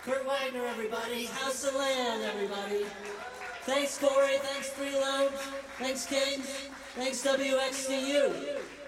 Kurt Wagner, everybody. House of Land, everybody. Thanks, Corey. Thanks, Preload. Thanks, Kings. Thanks, WXTU.